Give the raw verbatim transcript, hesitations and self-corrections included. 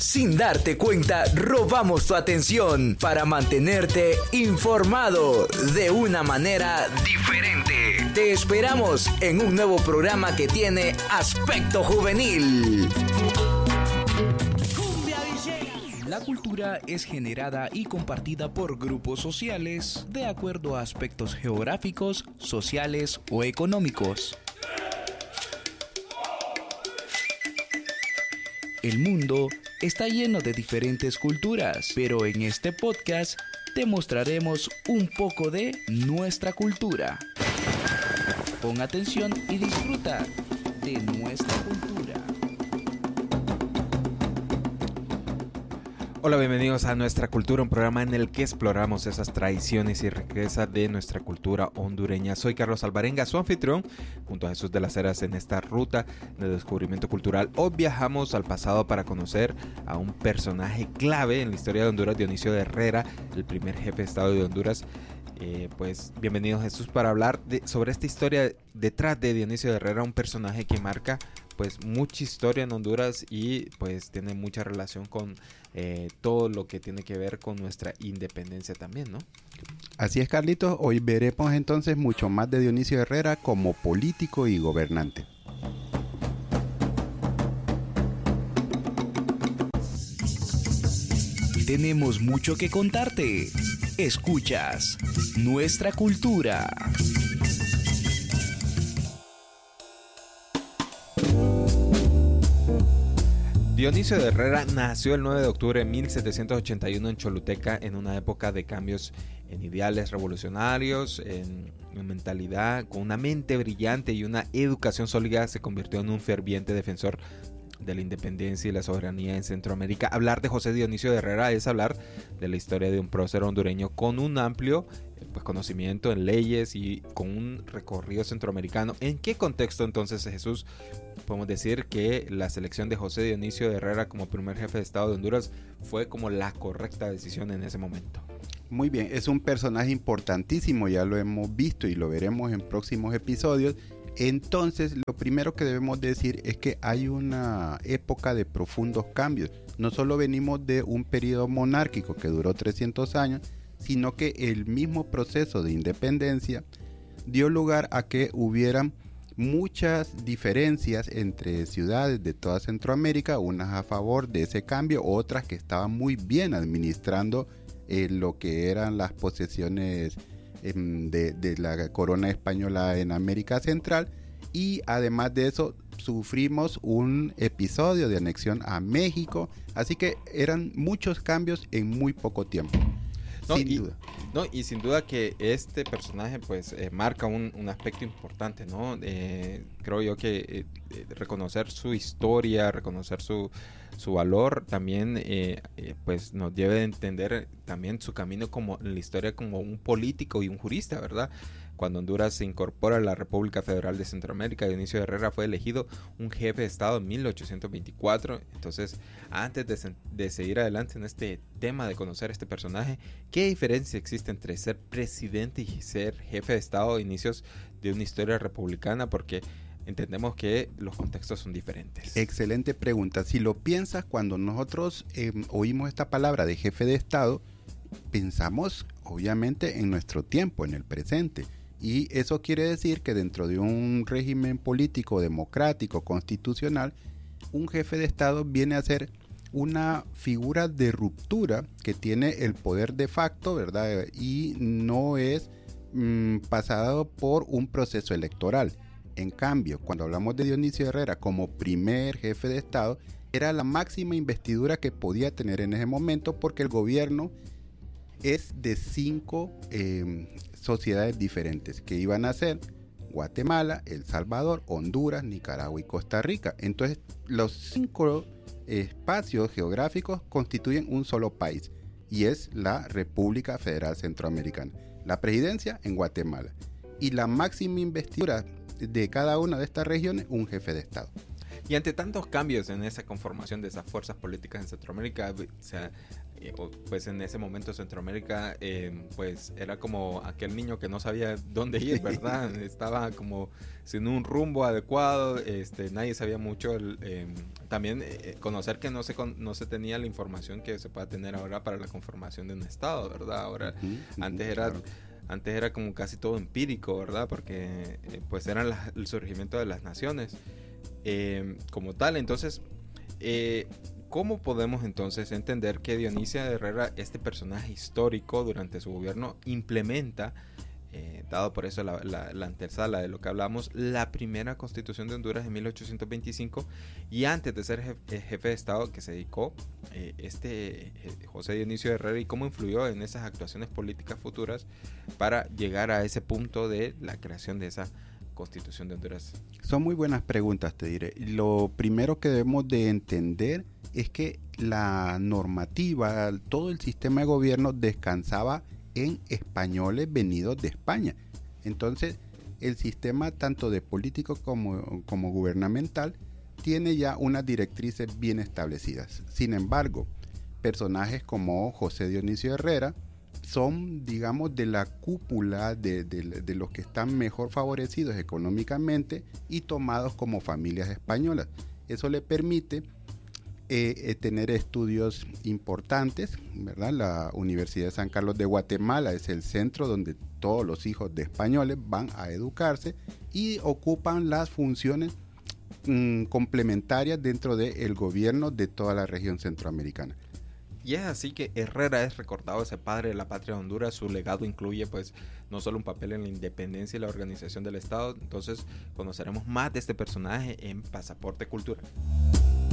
Sin darte cuenta, robamos tu atención para mantenerte informado de una manera diferente. Te esperamos en un nuevo programa que tiene aspecto juvenil. La cultura es generada y compartida por grupos sociales de acuerdo a aspectos geográficos, sociales o económicos. El mundo está lleno de diferentes culturas, pero en este podcast te mostraremos un poco de nuestra cultura. Pon atención y disfruta de nuestra cultura. Hola, bienvenidos a Nuestra Cultura, un programa en el que exploramos esas tradiciones y riqueza de nuestra cultura hondureña. Soy Carlos Alvarenga, su anfitrión, junto a Jesús de las Heras en esta ruta de descubrimiento cultural. Hoy viajamos al pasado para conocer a un personaje clave en la historia de Honduras, Dionisio de Herrera, el primer jefe de Estado de Honduras. Eh, pues bienvenido Jesús para hablar de, sobre esta historia detrás de Dionisio de Herrera, un personaje que marca pues mucha historia en Honduras y pues tiene mucha relación con eh, todo lo que tiene que ver con nuestra independencia también, ¿no? Así es, Carlitos. Hoy veremos entonces mucho más de Dionisio Herrera como político y gobernante. Tenemos mucho que contarte. Escuchas Nuestra Cultura. Dionisio de Herrera nació el nueve de octubre de mil setecientos ochenta y uno en Choluteca, en una época de cambios en ideales revolucionarios, en, en mentalidad, con una mente brillante y una educación sólida. Se convirtió en un ferviente defensor de la independencia y la soberanía en Centroamérica. Hablar de José Dionisio de Herrera es hablar de la historia de un prócer hondureño con un amplio pues, conocimiento en leyes y con un recorrido centroamericano. ¿En qué contexto entonces, Jesús, podemos decir que la selección de José Dionisio de Herrera como primer jefe de Estado de Honduras fue como la correcta decisión en ese momento? Muy bien, es un personaje importantísimo, ya lo hemos visto y lo veremos en próximos episodios. Entonces, lo primero que debemos decir es que hay una época de profundos cambios. No solo venimos de un periodo monárquico que duró trescientos años, sino que el mismo proceso de independencia dio lugar a que hubieran muchas diferencias entre ciudades de toda Centroamérica, unas a favor de ese cambio, otras que estaban muy bien administrando eh, lo que eran las posesiones De, de la corona española en América Central, y además de eso sufrimos un episodio de anexión a México, así que eran muchos cambios en muy poco tiempo. No, sin y, duda. No, y sin duda que este personaje pues eh, marca un, un aspecto importante, ¿no? Eh, creo yo que eh, reconocer su historia, reconocer su, su valor también eh, eh, pues nos debe de entender también su camino como en la historia como un político y un jurista, ¿verdad? Cuando Honduras se incorpora a la República Federal de Centroamérica, Dionisio de Herrera fue elegido un jefe de Estado en mil ochocientos veinticuatro. Entonces, antes de, de seguir adelante en este tema de conocer a este personaje, ¿qué diferencia existe entre ser presidente y ser jefe de Estado a inicios de una historia republicana? Porque entendemos que los contextos son diferentes. Excelente pregunta. Si lo piensas, cuando nosotros eh, oímos esta palabra de jefe de Estado, pensamos obviamente en nuestro tiempo, en el presente. Y eso quiere decir que dentro de un régimen político, democrático, constitucional, un jefe de Estado viene a ser una figura de ruptura que tiene el poder de facto, ¿verdad? Y no es mmm, pasado por un proceso electoral. En cambio, cuando hablamos de Dionisio Herrera como primer jefe de Estado, era la máxima investidura que podía tener en ese momento, porque el gobierno es de cinco eh, sociedades diferentes que iban a ser Guatemala, El Salvador, Honduras, Nicaragua y Costa Rica. Entonces, los cinco espacios geográficos constituyen un solo país, y es la República Federal Centroamericana. La presidencia en Guatemala y la máxima investidura de cada una de estas regiones, un jefe de Estado. Y ante tantos cambios en esa conformación de esas fuerzas políticas en Centroamérica, o sea, eh, pues en ese momento Centroamérica, eh, pues era como aquel niño que no sabía dónde ir, ¿verdad? Estaba como sin un rumbo adecuado, este, nadie sabía mucho. El, eh, también eh, conocer que no se, con, no se tenía la información que se pueda tener ahora para la conformación de un estado, ¿verdad? Ahora, uh-huh, antes era... Claro. Antes era como casi todo empírico, ¿verdad? Porque eh, pues era la, el surgimiento de las naciones eh, como tal. Entonces, eh, ¿cómo podemos entonces entender que Dionisio de Herrera, este personaje histórico durante su gobierno, implementa, eh, dado por eso la, la, la antesala de lo que hablamos, la primera constitución de Honduras en mil ochocientos veinticinco, y antes de ser jefe, jefe de Estado, que se dedicó eh, este eh, José Dionisio de Herrera, y cómo influyó en esas actuaciones políticas futuras para llegar a ese punto de la creación de esa constitución de Honduras? Son muy buenas preguntas, te diré. Lo primero que debemos de entender es que la normativa, todo el sistema de gobierno descansaba en españoles venidos de España. Entonces, el sistema tanto de político como, como gubernamental tiene ya unas directrices bien establecidas. Sin embargo, personajes como José Dionisio Herrera son, digamos, de la cúpula de, de, de los que están mejor favorecidos económicamente y tomados como familias españolas. Eso le permite Eh, eh, tener estudios importantes, ¿verdad? La Universidad de San Carlos de Guatemala es el centro donde todos los hijos de españoles van a educarse y ocupan las funciones mmm, complementarias dentro del gobierno de toda la región centroamericana. Y es así que Herrera es recordado ese padre de la patria de Honduras. Su legado incluye pues no solo un papel en la independencia y la organización del Estado. Entonces conoceremos más de este personaje en Pasaporte Cultural.